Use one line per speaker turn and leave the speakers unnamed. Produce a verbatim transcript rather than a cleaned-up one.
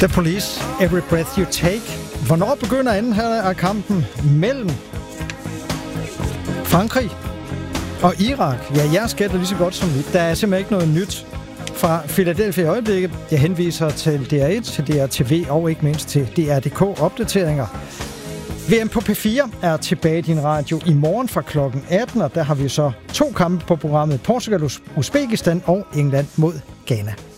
The Police, Every Breath You Take. Hvornår begynder anden her af kampen mellem Frankrig og Irak? Ja, jeg skætter lige så godt som mit. Der er simpelthen ikke noget nyt fra Philadelphia i øjeblikket. Jeg henviser til D R et, til D R T V og ikke mindst til D R punktum D K opdateringer. V M på P fire er tilbage i din radio i morgen fra klokken atten, og der har vi så to kampe på programmet: Portugal, Uzbekistan og England mod Ghana.